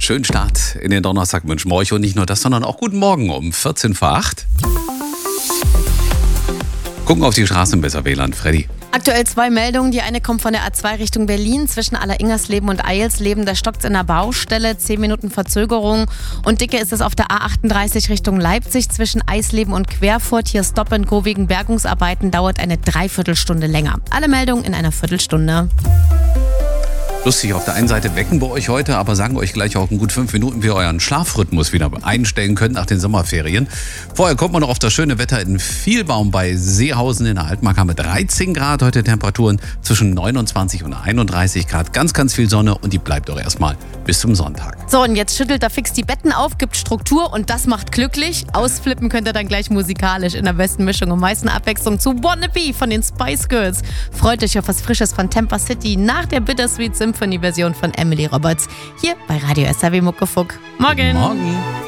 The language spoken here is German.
Schönen Start in den Donnerstag wünschen wir euch und nicht nur das, sondern auch guten Morgen um 14 vor 8. Gucken auf die Straßen besser, WLAN, Freddy. Aktuell 2 Meldungen. Die eine kommt von der A2 Richtung Berlin. Zwischen Alleringersleben und Eilsleben, da stockt es in der Baustelle. 10 Minuten Verzögerung. Und dicke ist es auf der A38 Richtung Leipzig. Zwischen Eisleben und Querfurt. Hier Stop and Go wegen Bergungsarbeiten. Dauert eine Dreiviertelstunde länger. Alle Meldungen in einer Viertelstunde. Lustig, auf der einen Seite wecken wir euch heute, aber sagen euch gleich auch in gut 5 Minuten, wie ihr euren Schlafrhythmus wieder einstellen könnt nach den Sommerferien. Vorher kommt man noch auf das schöne Wetter in Vielbaum bei Seehausen in der Altmark. Haben wir 13 Grad heute, Temperaturen zwischen 29 und 31 Grad. Ganz, ganz viel Sonne und die bleibt doch erstmal bis zum Sonntag. So, und jetzt schüttelt er fix die Betten auf, gibt Struktur und das macht glücklich. Ausflippen könnt ihr dann gleich musikalisch in der besten Mischung und meisten Abwechslung zu Wannabe von den Spice Girls. Freut euch auf was Frisches von Tampa City nach der Bittersweet Symphony-Version von Emily Roberts. Hier bei Radio SAW Muckefuck. Morgen! Morgen!